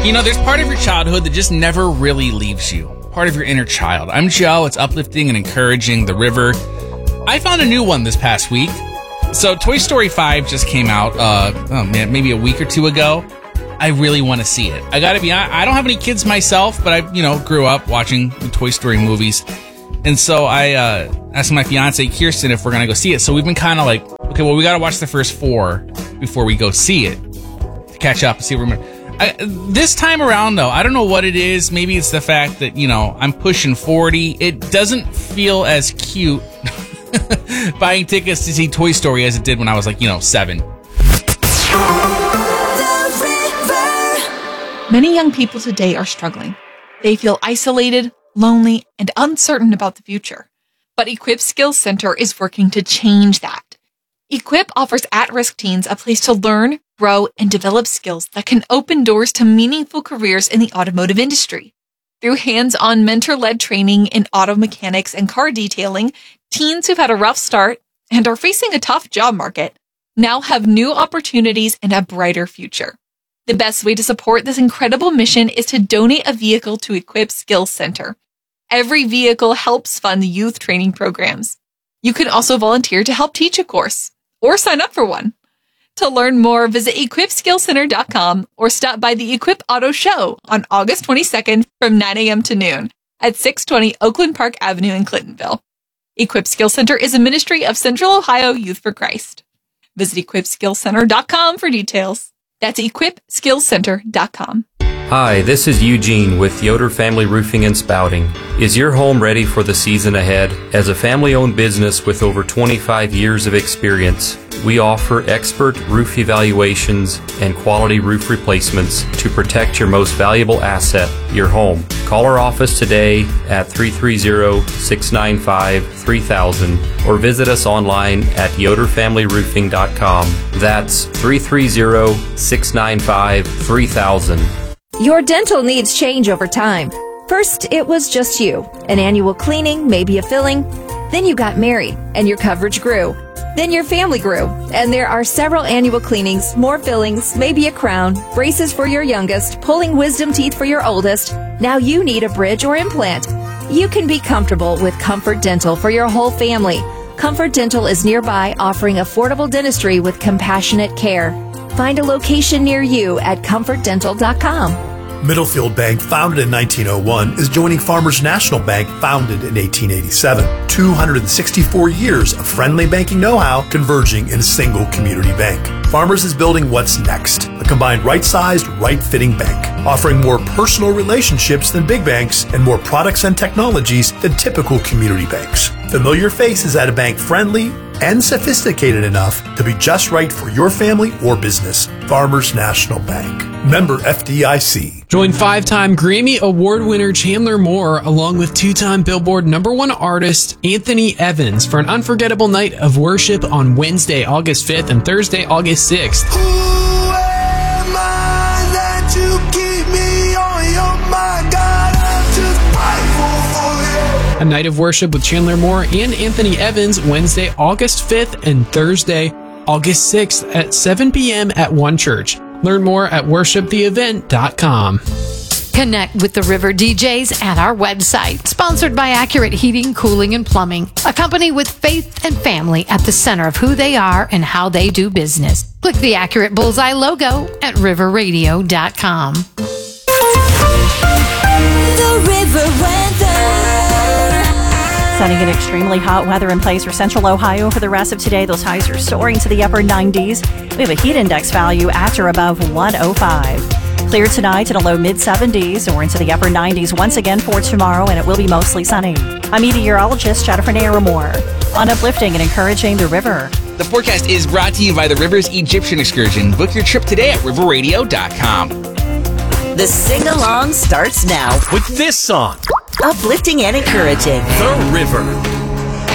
You know, there's part of your childhood that just never really leaves you. Part of your inner child. I'm Joe. It's uplifting and encouraging. The River. I found a new one this past week. So Toy Story 5 just came out, maybe a week or two ago. I really want to see it. I gotta be honest, I don't have any kids myself, but I, grew up watching the Toy Story movies. And so I asked my fiance, Kirsten, if we're gonna go see it. So we've been kind of like, okay, well, we gotta watch the first 4 before we go see it. To catch up and see what we're this time around, though, I don't know what it is. Maybe it's the fact that, I'm pushing 40. It doesn't feel as cute buying tickets to see Toy Story as it did when I was 7. Many young people today are struggling. They feel isolated, lonely, and uncertain about the future. But Equip Skills Center is working to change that. Equip offers at-risk teens a place to learn, grow, and develop skills that can open doors to meaningful careers in the automotive industry. Through hands-on mentor-led training in auto mechanics and car detailing, teens who've had a rough start and are facing a tough job market now have new opportunities and a brighter future. The best way to support this incredible mission is to donate a vehicle to Equip Skills Center. Every vehicle helps fund the youth training programs. You can also volunteer to help teach a course or sign up for one. To learn more, visit equipskillcenter.com or stop by the Equip Auto Show on August 22nd from 9 a.m. to noon at 620 Oakland Park Avenue in Clintonville. Equip Skills Center is a ministry of Central Ohio Youth for Christ. Visit equipskillcenter.com for details. That's equipskillcenter.com. Hi, this is Eugene with Yoder Family Roofing and Spouting. Is your home ready for the season ahead? As a family-owned business with over 25 years of experience, we offer expert roof evaluations and quality roof replacements to protect your most valuable asset, your home. Call our office today at 330-695-3000 or visit us online at yoderfamilyroofing.com. That's 330-695-3000. Your dental needs change over time. First, it was just you. An annual cleaning, maybe a filling. Then you got married, and your coverage grew. Then your family grew, and there are several annual cleanings, more fillings, maybe a crown, braces for your youngest, pulling wisdom teeth for your oldest. Now you need a bridge or implant. You can be comfortable with Comfort Dental for your whole family. Comfort Dental is nearby, offering affordable dentistry with compassionate care. Find a location near you at comfortdental.com. Middlefield Bank, founded in 1901, is joining Farmers National Bank, founded in 1887. 264 years of friendly banking know-how converging in a single community bank. Farmers is building what's next, a combined right-sized, right-fitting bank, offering more personal relationships than big banks and more products and technologies than typical community banks. Familiar faces at a bank friendly and sophisticated enough to be just right for your family or business. Farmers National Bank. Member FDIC. Join 5-time Grammy Award winner Chandler Moore along with 2-time Billboard #1 artist Anthony Evans for an unforgettable night of worship on Wednesday, August 5th and Thursday, August 6th. Who am I that you keep me on your mind? God, I'm just grateful for you. A night of worship with Chandler Moore and Anthony Evans Wednesday, August 5th and Thursday, August 6th at 7 p.m. at One Church. Learn more at worshiptheevent.com. Connect with the River DJs at our website. Sponsored by Accurate Heating, Cooling, and Plumbing. A company with faith and family at the center of who they are and how they do business. Click the Accurate Bullseye logo at riverradio.com. The River Weather. Sunny and extremely hot weather in place for central Ohio for the rest of today. Those highs are soaring to the upper 90s. We have a heat index value at or above 105. Clear tonight in a low mid-70s or into the upper 90s once again for tomorrow, and it will be mostly sunny. I'm meteorologist Jennifer Naramore on uplifting and encouraging the river. The forecast is brought to you by the River's Egyptian Excursion. Book your trip today at riverradio.com. The sing-along starts now with this song. Uplifting and encouraging. The River.